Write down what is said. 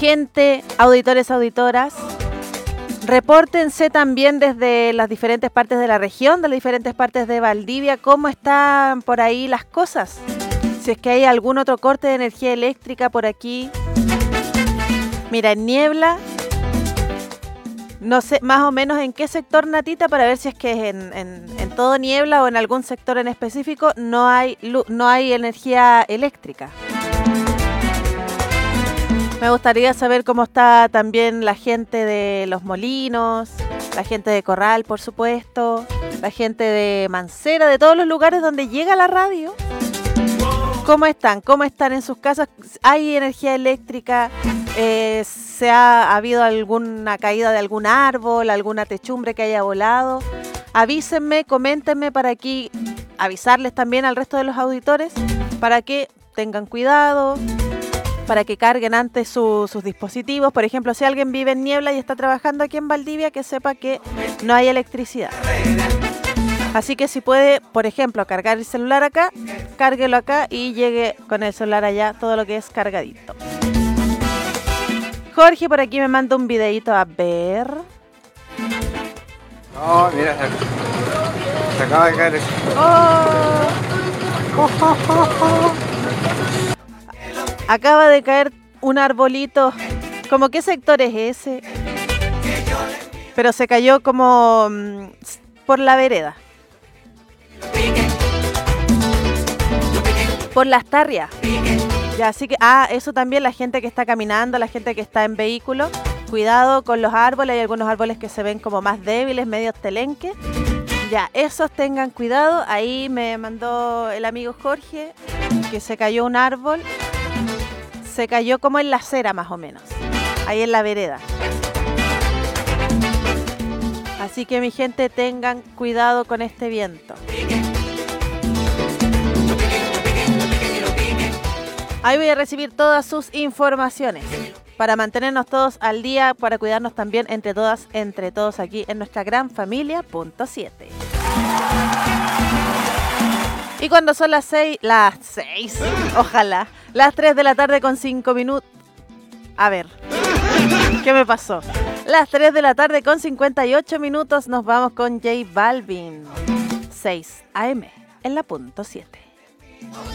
Gente, auditores, auditoras, repórtense también desde las diferentes partes de la región, de las diferentes partes de Valdivia, cómo están por ahí las cosas. Si es que hay algún otro corte de energía eléctrica por aquí. Mira, en Niebla, no sé más o menos en qué sector, Natita, para ver si es que es en todo Niebla o en algún sector en específico no hay energía eléctrica. Me gustaría saber cómo está también la gente de Los Molinos, la gente de Corral, por supuesto, la gente de Mancera, de todos los lugares donde llega la radio. ¿Cómo están? ¿Cómo están en sus casas? ¿Hay energía eléctrica? ¿Ha habido alguna caída de algún árbol, alguna techumbre que haya volado? Avísenme, coméntenme para aquí avisarles también al resto de los auditores para que tengan cuidado, para que carguen antes sus dispositivos. Por ejemplo, si alguien vive en Niebla y está trabajando aquí en Valdivia, que sepa que no hay electricidad. Así que si puede, por ejemplo, cargar el celular acá, cárguelo acá y llegue con el celular allá, todo lo que es cargadito. Jorge por aquí me manda un videito a ver. No, mira, se acaba de caer. Acaba de caer un arbolito. ¿Cómo qué sector es ese? Pero se cayó como por la vereda. Por las tarrias. Ya, así que, eso también, la gente que está caminando, la gente que está en vehículo, cuidado con los árboles, hay algunos árboles que se ven como más débiles, medio telenques. Ya, esos tengan cuidado. Ahí me mandó el amigo Jorge que se cayó un árbol. Se cayó como en la acera más o menos, ahí en la vereda. Así que mi gente, tengan cuidado con este viento. Ahí voy a recibir todas sus informaciones para mantenernos todos al día, para cuidarnos también entre todas, entre todos aquí en nuestra gran familia, punto 7. Y cuando son las 6, ojalá, las 3 de la tarde con 5 minutos. A ver, ¿qué me pasó? Las 3 de la tarde con 58 minutos nos vamos con J Balvin. 6 AM en la punto 7.